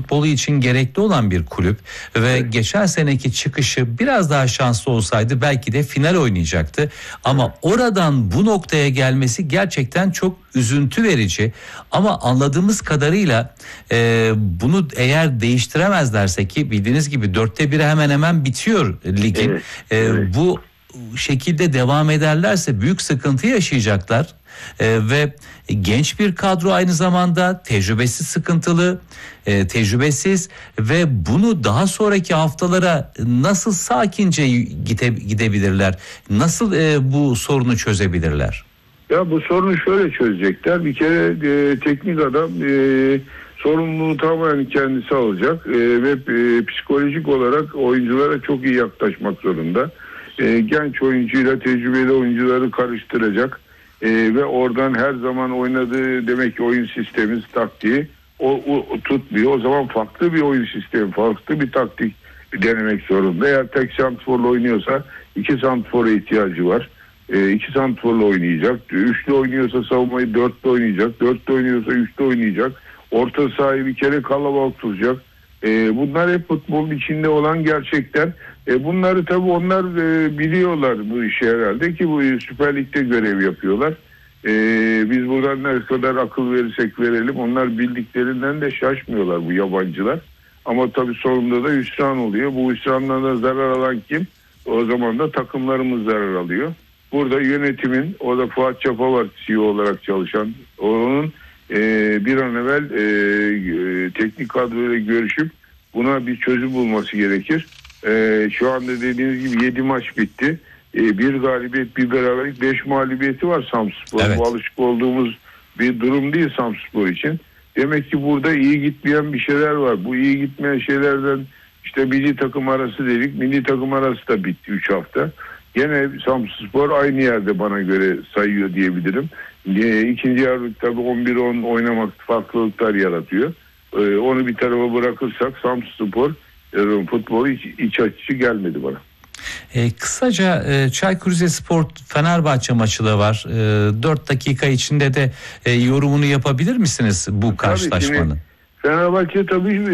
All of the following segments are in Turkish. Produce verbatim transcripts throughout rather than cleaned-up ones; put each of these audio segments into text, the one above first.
futbolu için gerekli olan bir kulüp ve evet. geçen seneki çıkışı biraz daha şanslı olsaydı belki de final oynayacaktı. Ama evet. oradan bu noktaya gelmesi gerçekten çok üzüntü verici. Ama anladığımız kadarıyla e, bunu eğer değiştiremezlerse, ki bildiğiniz gibi dörtte biri hemen hemen bitiyor ligin. Evet. E, evet. Bu şekilde devam ederlerse büyük sıkıntı yaşayacaklar. Ee, ve genç bir kadro, aynı zamanda tecrübesiz, sıkıntılı, e, tecrübesiz ve bunu daha sonraki haftalara nasıl sakince gide, gidebilirler? Nasıl e, bu sorunu çözebilirler? Ya bu sorunu şöyle çözecekler. Bir kere e, teknik adam e, sorumluluğu tamamen kendisi alacak e, ve e, psikolojik olarak oyunculara çok iyi yaklaşmak zorunda. E, genç oyuncuyla tecrübeli oyuncuları karıştıracak. Ee, ve oradan her zaman oynadığı demek ki oyun sistemi, taktiği o, o, o tutmuyor. O zaman farklı bir oyun sistemi, farklı bir taktik denemek zorunda. Eğer tek santrforla oynuyorsa iki santrfora ihtiyacı var. Ee, iki santrforla oynayacak. Üçlü oynuyorsa savunmayı dörtlü oynayacak. Dörtlü oynuyorsa üçlü oynayacak. Orta sahayı bir kere kalabalık tutacak. Ee, bunlar hep futbolun içinde olan gerçekler. E bunları tabii onlar e, biliyorlar bu işi herhalde, ki bu Süper Lig'de görev yapıyorlar. E, biz buradan ne kadar akıl verirsek verelim, onlar bildiklerinden de şaşmıyorlar bu yabancılar. Ama tabii sonunda da hüsran oluyor. Bu hüsrandan da zarar alan kim? O zaman da takımlarımız zarar alıyor. Burada yönetimin, o da Fuat Çapa var C E O olarak çalışan, onun e, bir an evvel e, e, teknik kadroyla görüşüp buna bir çözüm bulması gerekir. Ee, şu anda dediğiniz gibi yedi maç bitti. Ee, bir galibiyet, bir beraberlik, beş mağlubiyeti var Samsunspor. Evet. Bu alışık olduğumuz bir durum değil Samsunspor için. Demek ki burada iyi gitmeyen bir şeyler var. Bu iyi gitmeyen şeylerden işte milli takım arası dedik. Milli takım arası da bitti üç hafta. Gene Samsunspor aynı yerde bana göre sayıyor diyebilirim. Ee, ikinci yarı tabii on bir on oynamak farklılıklar yaratıyor. Ee, onu bir tarafa bırakırsak Samsunspor futbolu hiç iç açıcı gelmedi bana. E, kısaca e, Çaykur Rizespor Fenerbahçe maçı da var. E, dört dakika içinde de e, yorumunu yapabilir misiniz bu karşılaşmanın? Fenerbahçe tabii e,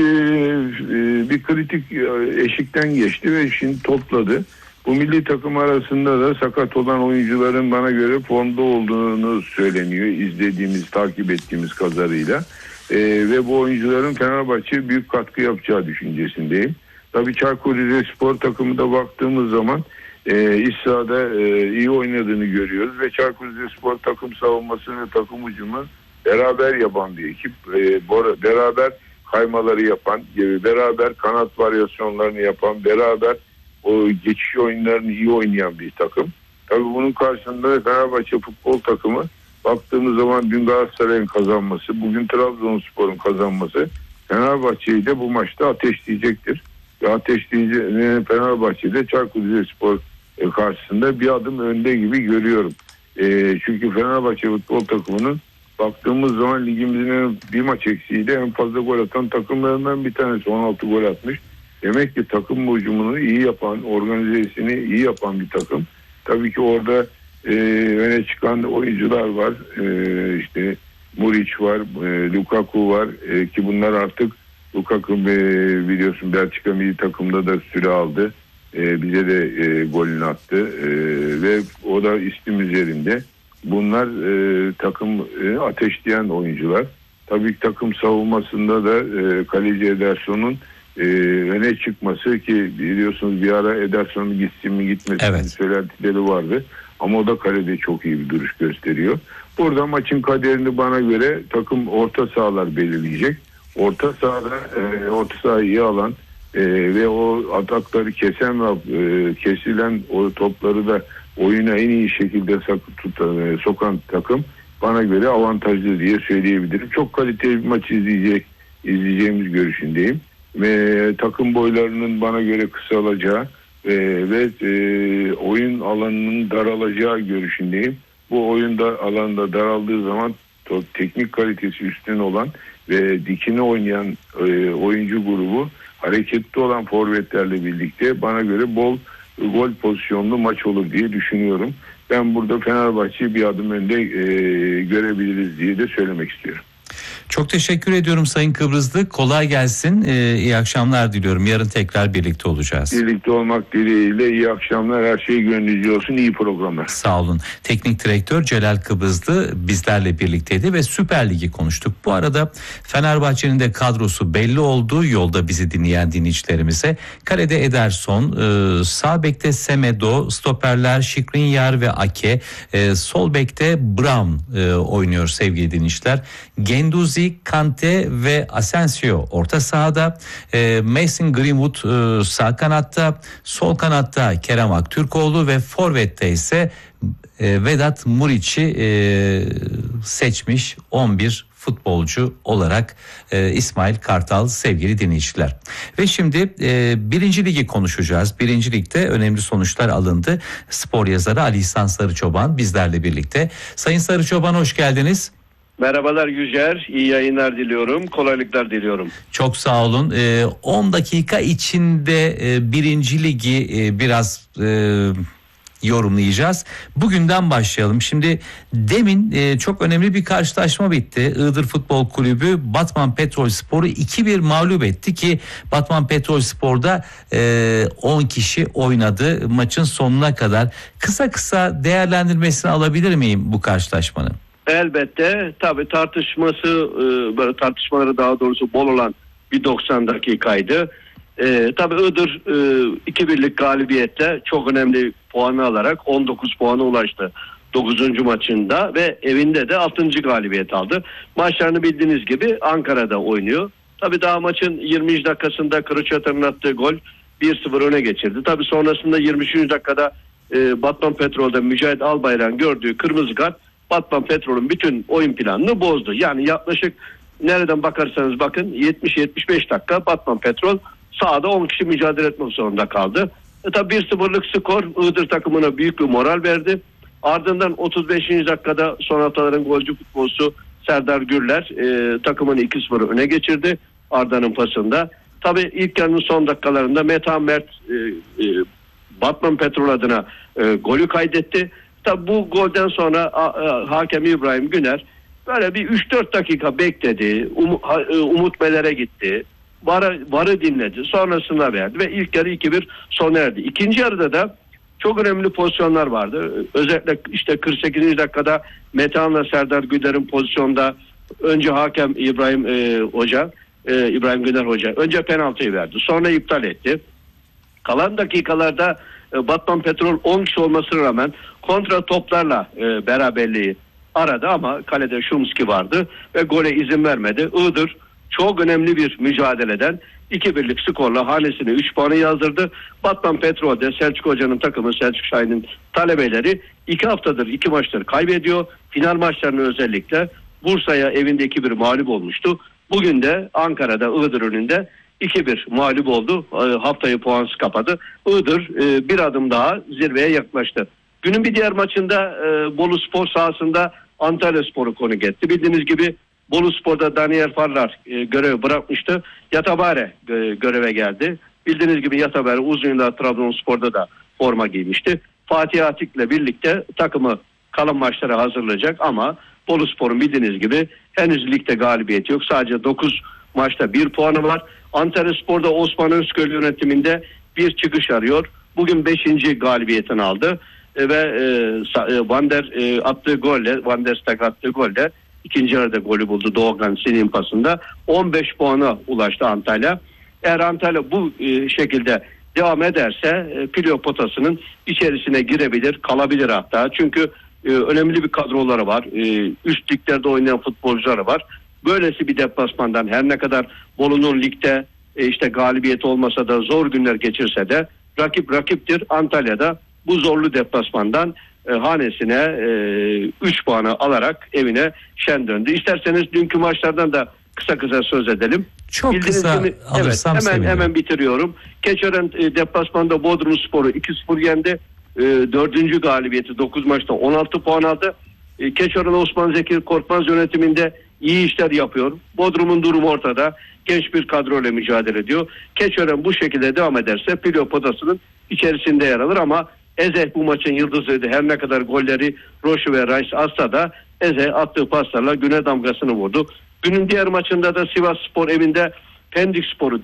e, bir kritik eşikten geçti ve şimdi topladı. Bu milli takım arasında da sakat olan oyuncuların bana göre formda olduğunu söyleniyor. İzlediğimiz, takip ettiğimiz kadarıyla. Ee, ve bu oyuncuların Fenerbahçe'ye büyük katkı yapacağı düşüncesindeyim. Tabii Çaykur Rizespor takımında baktığımız zaman e, iç sahada e, iyi oynadığını görüyoruz ve Çaykur Rizespor takım savunması ve takım hücumu beraber yapan bir ekip. E, beraber kaymaları yapan, beraber kanat varyasyonlarını yapan, beraber o geçiş oyunlarını iyi oynayan bir takım. Tabii bunun karşısında Fenerbahçe futbol takımı, baktığımız zaman dün Galatasaray'ın kazanması, bugün Trabzonspor'un kazanması Fenerbahçe'yi de bu maçta ateşleyecektir. Ve ateşleyici Fenerbahçe'de Çaykur Rizespor karşısında bir adım önde gibi görüyorum. E, çünkü Fenerbahçe futbol takımının baktığımız zaman ligimizin bir maç eksiğiyle en fazla gol atan takımlarından bir tanesi, on altı gol atmış. Demek ki takım hücumunu iyi yapan, organizesini iyi yapan bir takım. Tabii ki orada e, öne çıkan oyuncular var. E, işte Muric var, e, Lukaku var e, ki bunlar artık Lukaku e, biliyorsun Belçika milli takımda da süre aldı. E, bize de e, golünü attı e, ve o da istim üzerinde. Bunlar e, takım e, ateşleyen oyuncular. Tabii ki takım savunmasında da e, kaleci Ederson'un e, öne çıkması, ki biliyorsunuz bir ara Ederson'un gitsin mi gitmesin evet. söylentileri vardı. Ama o da kalede çok iyi bir duruş gösteriyor. Burada maçın kaderini bana göre takım orta sahalar belirleyecek. Orta sahada e, orta sahayı iyi alan e, ve o atakları kesen ve e, kesilen o topları da oyuna en iyi şekilde tutan, e, sokan takım bana göre avantajlı diye söyleyebilirim. Çok kaliteli bir maç izleyecek, izleyeceğimiz görüşündeyim. Ve takım boylarının bana göre kısalacağı e, ve e, oyun alanının daralacağı görüşündeyim. Bu oyunda alanda daraldığı zaman teknik kalitesi üstün olan ve dikine oynayan e, oyuncu grubu, hareketli olan forvetlerle birlikte bana göre bol gol pozisyonlu maç olur diye düşünüyorum. Ben burada Fenerbahçe'yi bir adım önde e, görebiliriz diye de söylemek istiyorum. Çok teşekkür ediyorum Sayın Kıbrıslı. Kolay gelsin. Ee, iyi akşamlar diliyorum. Yarın tekrar birlikte olacağız. Birlikte olmak dileğiyle iyi akşamlar. Her şey gönlünüzce olsun. İyi programlar. Sağ olun. Teknik direktör Celal Kıbrıslı bizlerle birlikteydi ve Süper Lig'i konuştuk. Bu arada Fenerbahçe'nin de kadrosu belli oldu. Yolda bizi dinleyen dinleyicilerimize. Kalede Ederson, e, sağ bekte Semedo, stoperler Skriniar ve Ake, e, sol bekte Brown e, oynuyor sevgili dinleyiciler. Genduzi, Kante ve Asensio orta sahada, e, Mason Greenwood e, sağ kanatta, sol kanatta Kerem Aktürkoğlu ve forvette ise e, Vedat Muriç'i e, seçmiş on bir futbolcu olarak e, İsmail Kartal sevgili dinleyiciler. Ve şimdi e, birinci ligi konuşacağız. Birinci ligde önemli sonuçlar alındı. Spor yazarı Ali İhsan Sarıçoban bizlerle birlikte. Sayın Sarıçoban hoş geldiniz. Merhabalar Yücer, iyi yayınlar diliyorum, kolaylıklar diliyorum. Çok sağ olun. Ee, on dakika içinde e, birinci ligi e, biraz e, yorumlayacağız. Bugünden başlayalım. Şimdi demin e, çok önemli bir karşılaşma bitti. Iğdır Futbol Kulübü Batman Petrolspor'u iki bir mağlup etti ki Batman Petrolspor'da e, on kişi oynadı maçın sonuna kadar. Kısa kısa değerlendirmesini alabilir miyim bu karşılaşmanın? Elbette tabii tartışması böyle tartışmaları daha doğrusu bol olan bir doksan dakikaydı. E, tabii Iğdır e, iki birlik galibiyetle çok önemli puanı alarak on dokuz puana ulaştı dokuzuncu maçında ve evinde de altıncı galibiyet aldı. Maçlarını bildiğiniz gibi Ankara'da oynuyor. Tabii daha maçın yirminci dakikasında Kılıçatan'ın attığı gol bir sıfır öne geçirdi. Tabii sonrasında yirmi üçüncü dakikada e, Batman Petrol'de Mücahit Albayrak'ın gördüğü kırmızı kart Batman Petrol'ün bütün oyun planını bozdu. Yani yaklaşık nereden bakarsanız bakın yetmiş yetmiş beş dakika Batman Petrol sahada on kişi mücadele etmek zorunda kaldı. E tabi bir sıfırlık skor Iğdır takımına büyük bir moral verdi. Ardından otuz beşinci dakikada son haftaların golcü futbolcusu Serdar Gürler e, takımını iki sıfır öne geçirdi Arda'nın pasında. Tabi ilk yarının son dakikalarında Metehan Mert e, e, Batman Petrol adına e, golü kaydetti. Tabi bu golden sonra a, a, hakem İbrahim Güner böyle bir üç dört dakika bekledi. Um, ha, Umut Meler'e gitti. Varı, varı dinledi. Sonrasında verdi ve ilk yarı iki bir sona erdi. İkinci yarıda da çok önemli pozisyonlar vardı. Özellikle işte kırk sekizinci dakikada Metehan'la Serdar Güler'in pozisyonda önce hakem İbrahim e, Hoca, e, İbrahim Güner Hoca önce penaltıyı verdi. Sonra iptal etti. Kalan dakikalarda e, Batman Petrol on kişi olmasına rağmen kontra toplarla e, beraberliği aradı ama kalede Şumski vardı ve gole izin vermedi. Iğdır çok önemli bir mücadeleden iki birlik skorla hanesine üç puanı yazdırdı. Batman Petrol'de Selçuk Hoca'nın takımı, Selçuk Şahin'in talebeleri iki haftadır iki maçları kaybediyor. Final maçlarını özellikle Bursa'ya evinde iki bir mağlup olmuştu. Bugün de Ankara'da Iğdır önünde iki bir mağlup oldu. Haftayı puansız kapadı. Iğdır bir adım daha zirveye yaklaştı. Günün bir diğer maçında Bolu Spor sahasında Antalya Spor'u konuk etti. Bildiğiniz gibi Bolu Spor'da Daniel Farlar e, görevi bırakmıştı. Yatabare e, göreve geldi. Bildiğiniz gibi Yatabare uzun yıllar Trabzonspor'da da forma giymişti. Fatih Atik'le birlikte takımı kalan maçlara hazırlayacak ama Bolu Spor'un bildiğiniz gibi henüz ligde galibiyeti yok. Sadece dokuz maçta bir puanı var. Antalya Spor'da Osman Özköy yönetiminde bir çıkış arıyor. Bugün beşinci galibiyetini aldı e, ve e, Van der e, attığı golle, Van der Steg attığı golle İkinci yarıda golü buldu Doğukan Sin'in pasında. on beş puana ulaştı Antalya. Eğer Antalya bu e, şekilde devam ederse e, Pilio potasının içerisine girebilir, kalabilir hatta. Çünkü e, önemli bir kadroları var. E, üst liglerde oynayan futbolcuları var. Böylesi bir deplasmandan her ne kadar Bolu'nun ligde e, işte galibiyet olmasa da zor günler geçirse de rakip rakiptir. Antalya'da bu zorlu deplasmandan E, hanesine üç e, puanı alarak evine şen döndü. İsterseniz dünkü maçlardan da kısa kısa söz edelim. Çok Bildiğiniz kısa gibi, alırsam evet, hemen sevinirim. Hemen bitiriyorum. Keçören e, deplasmanda Bodrum Spor'u iki sıfır yendi. E, dördüncü galibiyeti dokuz maçta on altı puan aldı. E, Keçören Osman Zeki Korkmaz yönetiminde iyi işler yapıyor. Bodrum'un durumu ortada. Genç bir kadroyla mücadele ediyor. Keçören bu şekilde devam ederse Pilio potasının içerisinde yer alır ama Eze bu maçın yıldızıydı. Her ne kadar golleri Roşu ve Rice atsa da Eze attığı paslarla güne damgasını vurdu. Günün diğer maçında da Sivasspor evinde Pendikspor'u